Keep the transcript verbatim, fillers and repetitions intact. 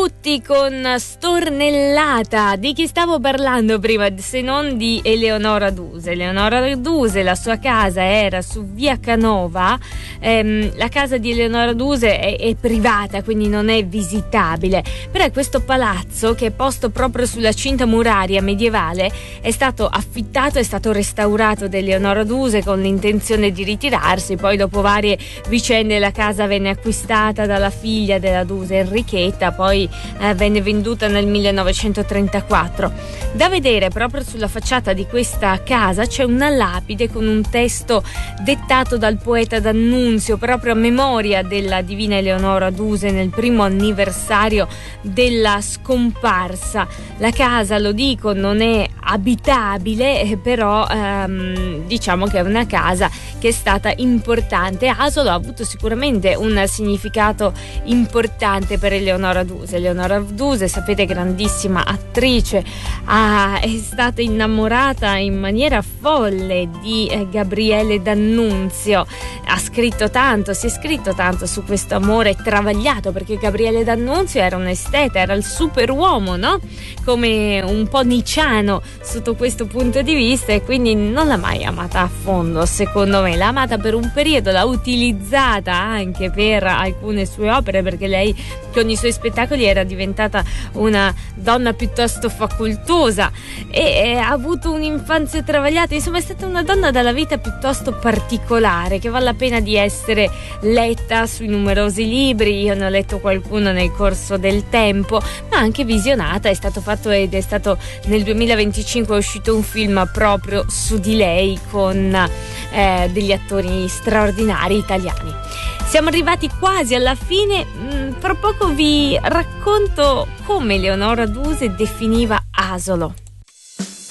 tutti con Stornellata. Di chi stavo parlando prima se non di Eleonora Duse? Eleonora Duse, la sua casa era su via Canova. ehm, la casa di Eleonora Duse è, è privata, quindi non è visitabile, però è questo palazzo che è posto proprio sulla cinta muraria medievale, è stato affittato, è stato restaurato da Eleonora Duse con l'intenzione di ritirarsi. Poi dopo varie vicende la casa venne acquistata dalla figlia della Duse, Enrichetta, poi eh, venne venduta nel millenovecentotrentaquattro. Da vedere proprio sulla facciata di questa casa c'è una lapide con un testo dettato dal poeta D'Annunzio proprio a memoria della divina Eleonora Duse nel primo anniversario della scomparsa. La casa, lo dico, non è abitabile, però ehm, diciamo che è una casa che è stata importante. Asolo ha avuto sicuramente un significato importante per Eleonora Duse. Eleonora Duse, sapete, grandissima attrice, ha, è stata innamorata in maniera folle di eh, Gabriele D'Annunzio, ha scritto tanto, si è scritto tanto su questo amore travagliato, perché Gabriele D'Annunzio era un esteta, era il superuomo, no? Come un po' nicciano sotto questo punto di vista, e quindi non l'ha mai amata a fondo. Secondo me l'ha amata per un periodo, l'ha utilizzata anche per alcune sue opere, perché lei con i suoi spettacoli era diventata una donna piuttosto facoltosa e, e ha avuto un'infanzia travagliata. Insomma, è stata una donna dalla vita piuttosto particolare, che vale la pena di essere letta sui numerosi libri. Io ne ho letto qualcuno nel corso del tempo, ma anche visionata. È stato fatto, ed è stato nel duemilaventicinque è uscito un film proprio su di lei con eh, degli attori straordinari italiani. Siamo arrivati quasi alla fine. Fra poco vi racconto come Eleonora Duse definiva Asolo.